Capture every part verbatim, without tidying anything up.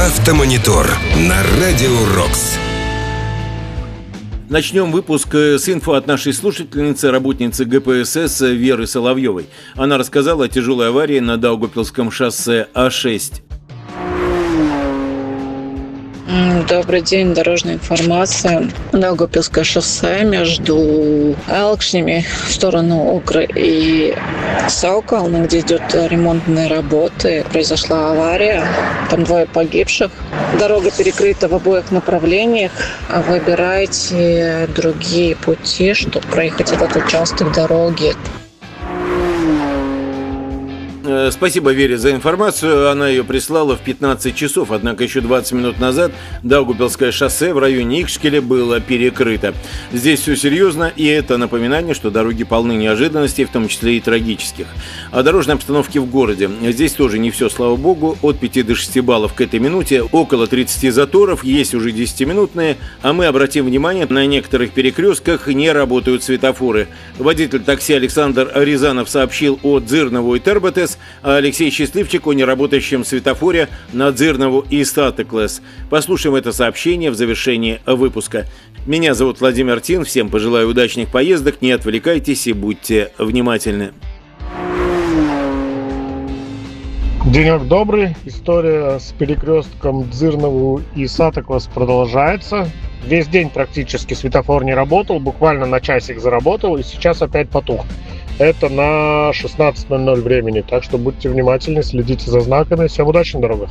Автомонитор на Радио Рокс. Начнем выпуск с инфо от нашей слушательницы, работницы ГПСС Веры Соловьевой. Она рассказала о тяжелой аварии на Даугавпилском шоссе А шесть. Добрый день, дорожная информация. Даугавпилское шоссе между Элкшнями в сторону Укры и Саукална, где идет ремонтные работы. Произошла авария, там двое погибших. Дорога перекрыта в обоих направлениях. Выбирайте другие пути, чтобы проехать этот участок дороги. Спасибо Вере за информацию. Она ее прислала в пятнадцать часов, однако еще двадцать минут назад Даугавпилское шоссе в районе Икшкеля было перекрыто. Здесь все серьезно, и это напоминание, что дороги полны неожиданностей, в том числе и трагических. О дорожной обстановке в городе. Здесь тоже не все, слава богу. От пяти до шести баллов к этой минуте. Около тридцати заторов, есть уже десятиминутные, а мы обратим внимание, на некоторых перекрестках не работают светофоры. Водитель такси Александр Рязанов сообщил о Дзырнову и Терботес, а Алексей Счастливчик о неработающем светофоре на Дзырнову и Статеклес. Послушаем это сообщение в завершении выпуска. Меня зовут Владимир Тин. Всем пожелаю удачных поездок. Не отвлекайтесь и будьте внимательны. Денек добрый. История с перекрестком Дзырнову и Статеклес продолжается. Весь день практически светофор не работал. Буквально на часик заработал и сейчас опять потух. Это на шестнадцать ноль ноль времени, так что будьте внимательны, следите за знаками. Всем удачи на дорогах.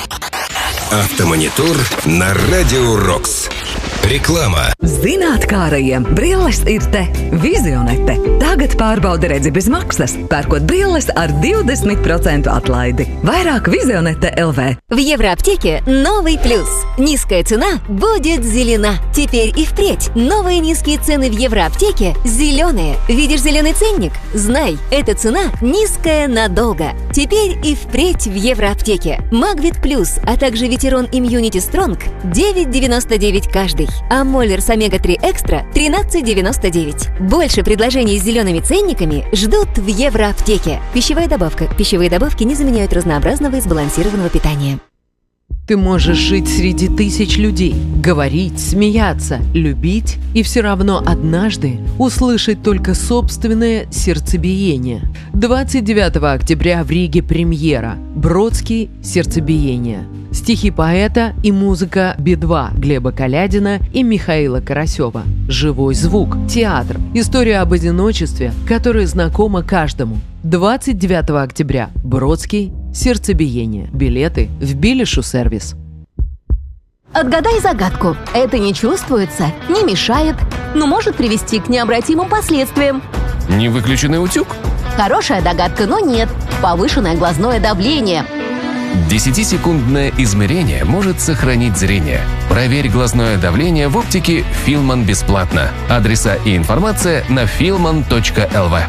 Автомонитор на Радио Рокс. Reklāmā. Zinātkārajiem brilles ir te. Vizionete. Tagad pārbauda redzi bez maksas, pērkot brilles ar двадцать процентов atlaidi. Vairāk Vizionete точка эл ви. В Евроаптеке новый плюс. Низкая цена будет зелена. Теперь и впредь. Новые низкие цены в Евроаптеке зеленые. Видишь зеленый ценник? Знай, эта цена низкая надолго. Теперь и впредь в Евроаптеке. Магвит Плюс, а также Ветерон Имьюнити Стронг девять девяносто девять каждый. А Моллер с омега три Экстра тринадцать девяносто девять. Больше предложений с зелеными ценниками ждут в Евроаптеке. Пищевая добавка. Пищевые добавки не заменяют разнообразного и сбалансированного питания. Ты можешь жить среди тысяч людей, говорить, смеяться, любить и все равно однажды услышать только собственное сердцебиение. двадцать девятого октября в Риге премьера. Бродский «Сердцебиение». Стихи поэта и музыка Би два Глеба Калядина и Михаила Карасева. Живой звук. Театр. История об одиночестве, которая знакома каждому. двадцать девятого октября. Бродский «Сердцебиение». Билеты в Билишу сервис. Отгадай загадку. Это не чувствуется, не мешает, но может привести к необратимым последствиям. Не выключенный утюг? Хорошая догадка, но нет. Повышенное глазное давление. десятисекундное измерение может сохранить зрение. Проверь глазное давление в оптике Филман бесплатно. Адреса и информация на филман точка эл ви.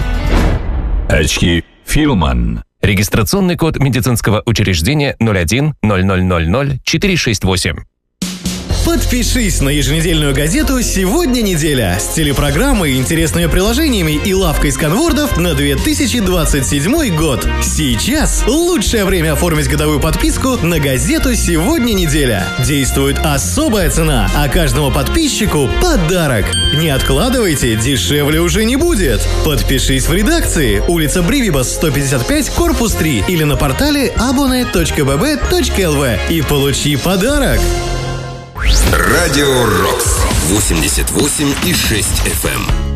Очки Филман. Регистрационный код медицинского учреждения ноль один ноль ноль ноль ноль четыре шесть восемь. Подпишись на еженедельную газету «Сегодня неделя» с телепрограммой, интересными приложениями и лавкой сканвордов на две тысячи двадцать седьмой год. Сейчас лучшее время оформить годовую подписку на газету «Сегодня неделя». Действует особая цена, а каждому подписчику подарок. Не откладывайте, дешевле уже не будет. Подпишись в редакции, улица Бривибас, сто пятьдесят пять, корпус три или на портале абоне точка би би точка эл ви и получи подарок. Радио Рокс восемьдесят восемь и шесть эф эм.